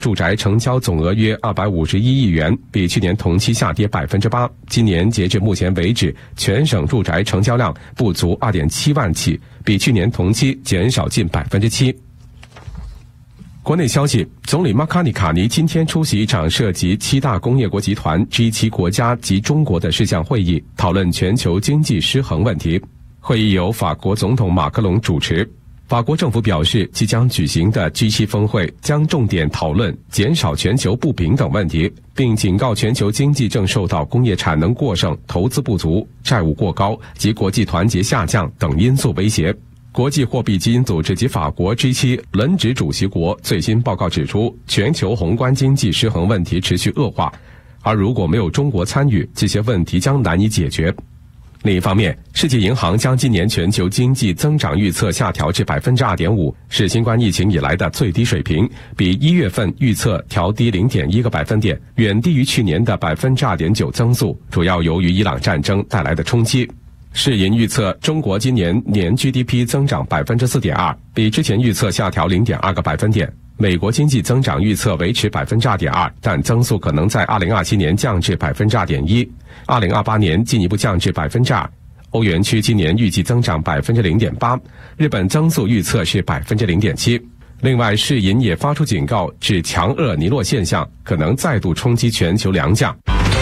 住宅成交总额约251亿元，比去年同期下跌8%。今年截至目前为止，全省住宅成交量不足2.7万起，比去年同期减少近7%。国内消息，总理马卡尼卡尼今天出席一场涉及7大工业国集团 G7 国家及中国的事项会议，讨论全球经济失衡问题。会议由法国总统马克龙主持。法国政府表示，即将举行的 G7 峰会将重点讨论减少全球不平等问题，并警告全球经济正受到工业产能过剩、投资不足、债务过高及国际团结下降等因素威胁。国际货币基金组织及法国 G7 轮值主席国最新报告指出，全球宏观经济失衡问题持续恶化，而如果没有中国参与，这些问题将难以解决。另一方面，世界银行将今年全球经济增长预测下调至 2.5%， 是新冠疫情以来的最低水平，比1月份预测调低 0.1个百分点，远低于去年的 2.9% 增速，主要由于伊朗战争带来的冲击。世银预测中国今年年 GDP 增长 4.2%， 比之前预测下调 0.2个百分点。美国经济增长预测维持 2.2%， 但增速可能在2027年降至 2.1%， 2028年进一步降至 2%。欧元区今年预计增长 0.8%， 日本增速预测是 0.7%。另外，世银也发出警告，指强厄尼诺现象可能再度冲击全球粮价。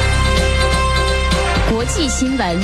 国际新闻。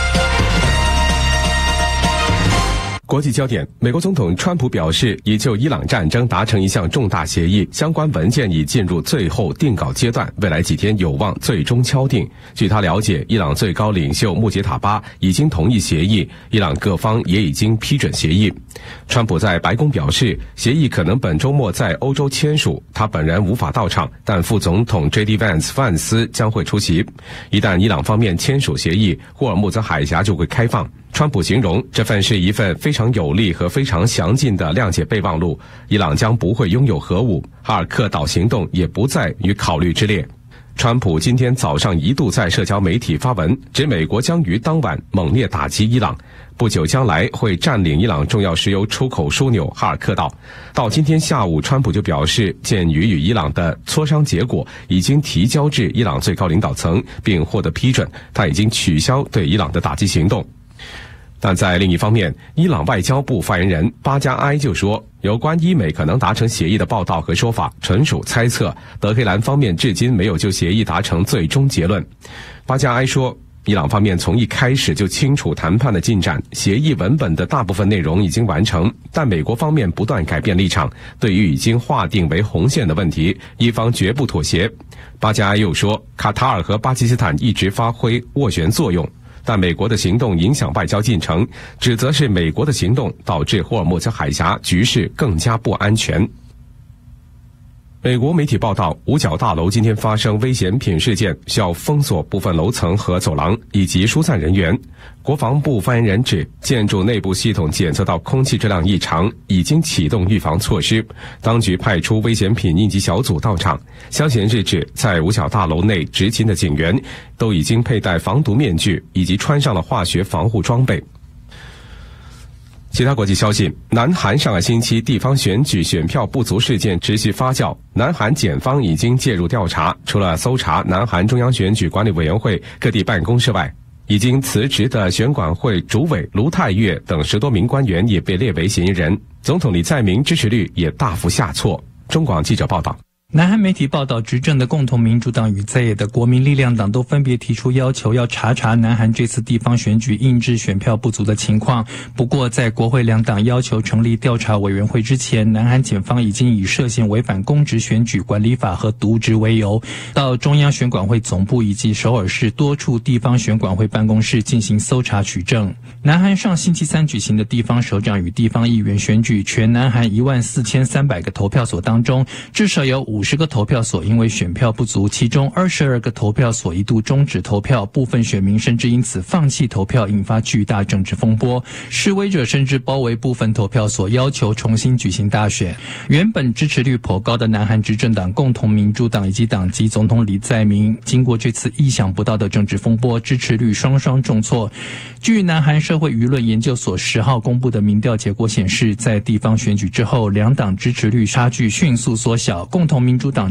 国际焦点，美国总统川普表示，已就伊朗战争达成一项重大协议，相关文件已进入最后定稿阶段，未来几天有望最终敲定。据他了解，伊朗最高领袖穆杰塔巴已经同意协议，伊朗各方也已经批准协议。川普在白宫表示，协议可能本周末在欧洲签署，他本人无法到场，但副总统 J.D. Vance 范斯将会出席。一旦伊朗方面签署协议，霍尔木兹海峡就会开放。川普形容这份是一份非常有力和非常详尽的谅解备忘录，伊朗将不会拥有核武，哈尔克岛行动也不在于考虑之列。川普今天早上一度在社交媒体发文，指美国将于当晚猛烈打击伊朗，不久将来会占领伊朗重要石油出口枢纽哈尔克岛。到今天下午，川普就表示，鉴于与伊朗的磋商结果已经提交至伊朗最高领导层并获得批准，他已经取消对伊朗的打击行动。但在另一方面，伊朗外交部发言人巴加埃就说，有关伊美可能达成协议的报道和说法纯属猜测，德黑兰方面至今没有就协议达成最终结论。巴加埃说，伊朗方面从一开始就清楚谈判的进展，协议文本的大部分内容已经完成，但美国方面不断改变立场，对于已经划定为红线的问题，伊方绝不妥协。巴加埃又说，卡塔尔和巴基斯坦一直发挥斡旋作用，但美国的行动影响外交进程，指责是美国的行动导致霍尔木兹海峡局势更加不安全。美国媒体报道，五角大楼今天发生危险品事件，需要封锁部分楼层和走廊以及疏散人员。国防部发言人指，建筑内部系统检测到空气质量异常，已经启动预防措施。当局派出危险品应急小组到场。消息人士指，在五角大楼内执勤的警员都已经佩戴防毒面具，以及穿上了化学防护装备。其他国际消息，南韩上个星期地方选举选票不足事件持续发酵，南韩检方已经介入调查，除了搜查南韩中央选举管理委员会各地办公室外，已经辞职的选管会主委卢泰岳等10多名官员也被列为嫌疑人，总统李在明支持率也大幅下挫。中广记者报道。 南韩媒体报道，执政的共同民主党与在野的国民力量党都分别提出要求，要查南韩这次地方选举印制选票不足的情况。不过，在国会两党要求成立调查委员会之前，南韩检方已经以涉嫌违反公职选举管理法和渎职为由，到中央选管会总部以及首尔市多处地方选管会办公室进行搜查取证。南韩上星期三举行的地方首长与地方议员选举，全南韩14300个投票所当中，至少有50个投票所因为选票不足，其中22个投票所一度终止投票，部分选民甚至因此放弃投票，引发巨大政治风波。示威者甚至包围部分投票所，要求重新举行大选。原本支持率颇高的南韩执政党共同民主党以及党籍总统李在明，经过这次意想不到的政治风波，支持率双双重挫。据南韩社会舆论研究所10号公布的民调结果显示，在地方选举之后，两党支持率差距迅速缩小，共同民主党